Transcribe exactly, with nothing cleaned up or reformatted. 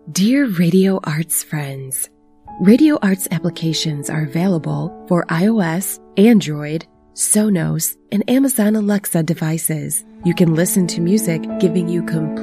Dear Radio Arts friends, Radio Arts applications are available for iOS, Android, Sonos, and Amazon Alexa devices. You can listen to music giving you complete